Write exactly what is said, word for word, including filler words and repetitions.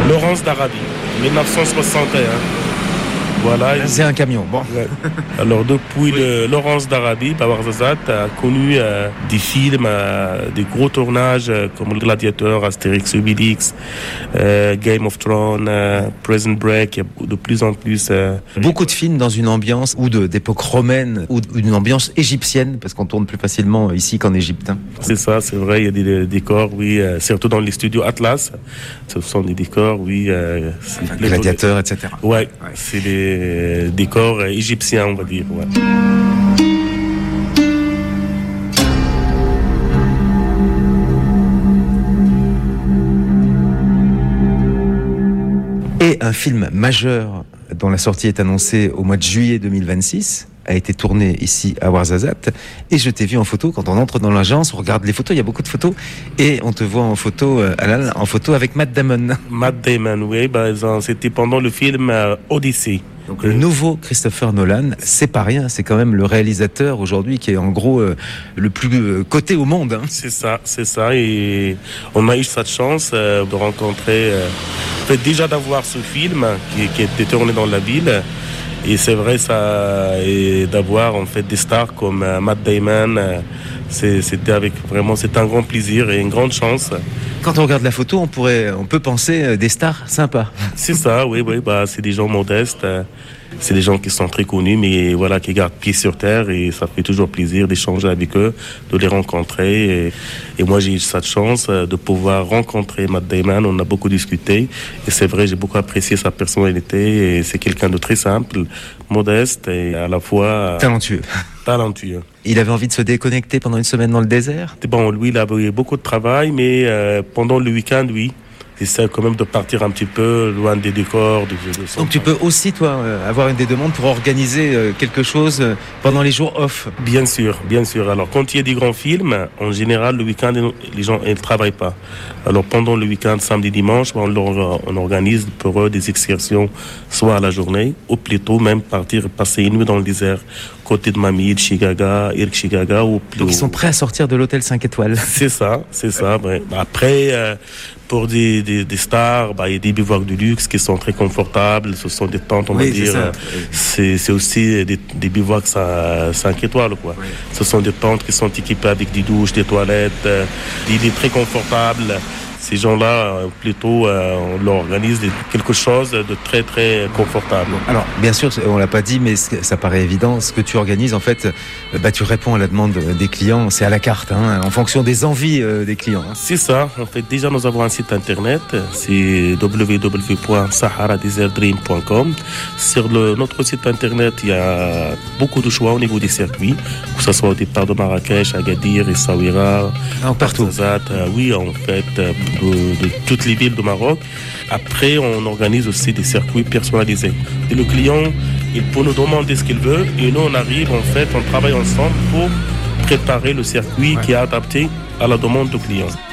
Laurence d'Arabie, dix-neuf cent soixante et un. Voilà. C'est un camion, bon. Ouais. Alors depuis oui. le Laurence d'Arabie, Ouarzazate a connu euh, des films, euh, des gros tournages euh, comme Le Gladiateur, Astérix Obélix, euh, Game of Thrones, euh, Prison Break, il y a de plus en plus... Euh... Beaucoup de films dans une ambiance ou de, d'époque romaine ou d'une ambiance égyptienne, parce qu'on tourne plus facilement ici qu'en Égypte. Hein. C'est ça, c'est vrai, il y a des, des décors, oui, euh, surtout dans les studios Atlas, ce sont des décors, oui... Euh, enfin, Gladiateur, et cetera. Ouais, ouais. C'est des décors égyptiens, on va dire. Ouais. Et un film majeur dont la sortie est annoncée au mois de juillet deux mille vingt-six a été tourné ici à Ouarzazate, et je t'ai vu en photo quand on entre dans l'agence, on regarde les photos, il y a beaucoup de photos, et on te voit en photo, euh, Alan, en photo avec Matt Damon. Matt Damon, oui, bah, c'était pendant le film euh, Odyssey. Donc le nouveau Christopher Nolan, c'est pas rien, c'est quand même le réalisateur aujourd'hui qui est en gros euh, le plus euh, coté au monde. Hein. C'est ça, c'est ça, et on a eu cette chance euh, de rencontrer, euh, en fait déjà d'avoir ce film qui, qui était tourné dans la ville. Et c'est vrai, ça, et d'avoir en fait des stars comme euh, Matt Damon, euh, c'est, c'était avec vraiment, c'est un grand plaisir et une grande chance. Quand on regarde la photo, on pourrait, on peut penser euh, des stars sympas. C'est ça, oui, oui, bah c'est des gens modestes, euh, c'est des gens qui sont très connus, mais voilà, qui gardent pied sur terre, et ça fait toujours plaisir d'échanger avec eux, de les rencontrer. Et, et moi, j'ai eu cette chance euh, de pouvoir rencontrer Matt Damon. On a beaucoup discuté, et c'est vrai, j'ai beaucoup apprécié sa personnalité. Et c'est quelqu'un de très simple, modeste et à la fois euh, talentueux. Talentueux. Il avait envie de se déconnecter pendant une semaine dans le désert. Bon, lui, il avait beaucoup de travail, mais euh, pendant le week-end, oui. J'essaie quand même de partir un petit peu loin des décors. De, de Donc tu peux aussi, toi, euh, avoir une des demandes pour organiser euh, quelque chose euh, pendant les jours off. Bien sûr, bien sûr. Alors quand il y a des grands films, en général, le week-end, les gens ne travaillent pas. Alors pendant le week-end, samedi, dimanche, on, leur, on organise pour eux des excursions, soit à la journée, ou plutôt même partir passer une nuit dans le désert, côté de Mamid, Chigaga, Irk Chigaga. Ou plus... Donc ils sont prêts à sortir de l'hôtel cinq étoiles. C'est ça, c'est ça. Ouais. Après... Euh, Pour des, des, des stars, bah, il y a des bivouacs de luxe qui sont très confortables. Ce sont des tentes, on oui, va dire. C'est, c'est aussi des, des bivouacs cinq étoiles, quoi. Oui. Ce sont des tentes qui sont équipées avec des douches, des toilettes, des lits très confortables. Ces gens-là, plutôt, euh, on leur organise quelque chose de très, très confortable. Alors, bien sûr, on l'a pas dit, mais ça paraît évident. Ce que tu organises, en fait, bah, tu réponds à la demande des clients. C'est à la carte, hein, en fonction des envies euh, des clients. Hein. C'est ça. En fait, déjà, nous avons un site internet. C'est w w w point sahara desert dream point com. Sur le, notre site internet, il y a beaucoup de choix au niveau des circuits, que ce soit au départ de Marrakech, Agadir, Essaouira, ah, partout. Ouarzazate. Euh, oui, en fait... Euh, De, de toutes les villes de Maroc. Après, on organise aussi des circuits personnalisés. Et le client, il peut nous demander ce qu'il veut, et nous, on arrive, en fait, on travaille ensemble pour préparer le circuit ouais. qui est adapté à la demande du client.